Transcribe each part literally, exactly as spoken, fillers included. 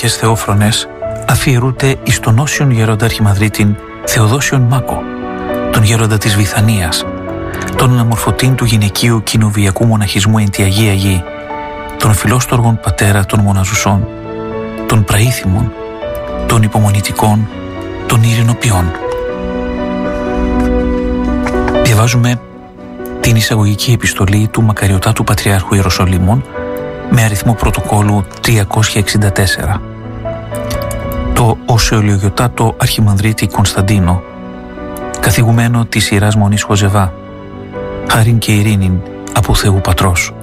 Ιερομοναχικές θεόφρονες αφιερούνται εις τον όσιον γέροντα Αρχιμανδρίτην Θεοδόσιον Μάκο, τον γέροντα της Βηθανίας, τον αναμορφωτήν του γυναικείου κοινοβιακού μοναχισμού εν τη Αγία Γη, τον φιλόστοργον πατέρα των μοναζουσών, των πραήθημων, των υπομονητικών, των ειρηνοποιών. Διαβάζουμε την εισαγωγική επιστολή του Μακαριωτάτου Πατριάρχου Ιεροσολύμων με αριθμό πρωτοκόλλου τριακόσια εξήντα τέσσερα. Το Οσεολιογιωτάτο Αρχιμανδρίτη Κωνσταντίνο, καθηγουμένο της Ιεράς Μονής Χωζεβά, χάριν και ειρήνην από Θεού Πατρός.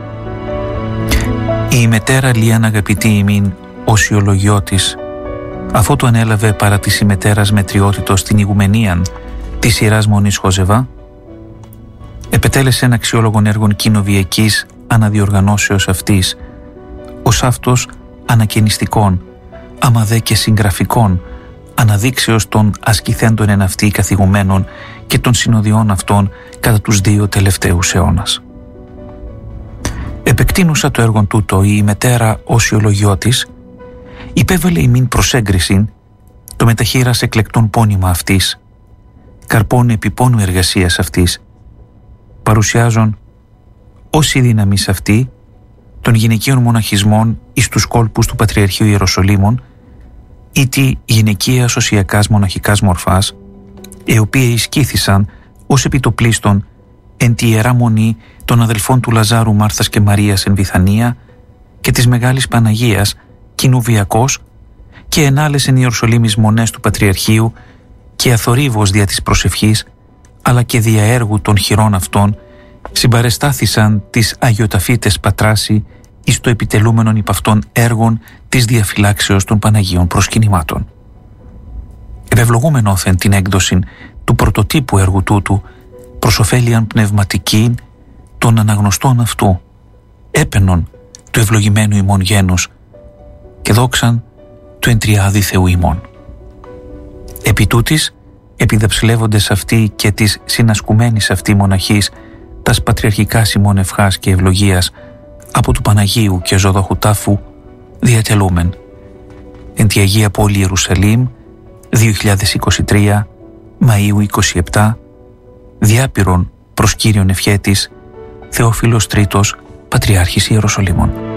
Η μετέρα λίαν αγαπητή ημίν Οσιολογιώτης, αφού το ανέλαβε παρά της ημετέρας μετριότητος την ηγουμενίαν της Ιεράς Μονής Χωζεβά, επετέλεσε ένα αξιόλογον έργον κοινοβιακής αναδιοργανώσεως αυτής, ως αυτός ανακαινιστικών, άμα δε και συγγραφικών, αναδείξεως των ασκηθέντων εν αυτοί καθηγουμένων και των συνοδειών αυτών κατά τους δύο τελευταίους αιώνας. Επεκτείνουσα το έργον τούτο η μετέρα Οσιολογιώτης, υπέβαλε ημίν προσέγκρισιν το μεταχείρας εκλεκτών πόνημα αυτής, καρπών επιπόνου εργασίας αυτής, παρουσιάζον όση δύναμης αυτή των γυναικείων μοναχισμών εις τους κόλπους του Πατριαρχείου Ιεροσολύμων ή τη γυναικεία σωσιακάς μοναχικάς μορφάς, οι οποίοι ισκήθησαν ως επιτοπλίστων εν τη Ιερά Μονή των αδελφών του Λαζάρου Μάρθας και Μαρίας εν Βηθανία και της Μεγάλης Παναγίας κοινοβιακός και εν άλλες εν Ιεροσολύμης μονές του Πατριαρχείου και αθορύβως δια της προσευχής αλλά και δια έργου των χειρών αυτών συμπαρεστάθησαν τις αγιοταφήτες πατράσι εις το επιτελούμενον υπ' αυτών έργων της διαφυλάξεως των Παναγίων προσκυνημάτων. Επευλογούμεν όθεν την έκδοση του πρωτοτύπου έργου τούτου προς ωφέλιαν πνευματική των αναγνωστών αυτού, έπαινον του ευλογημένου ημών γένους και δόξαν του εν τριάδι Θεού ημών. Επί τούτης, επιδαψιλεύοντες αυτοί και της συνασκουμένης αυτή μοναχής τας πατριαρχικά ημών ευχάς και ευλογίας από του Παναγίου και Ζωδόχου Τάφου διατελούμεν εν τη Αγία Πόλη Ιερουσαλήμ δύο χιλιάδες είκοσι τρία Μαΐου είκοσι επτά διάπειρον προς Κύριον ευχέτης Θεόφιλος Τρίτος Πατριάρχης Ιεροσολύμων.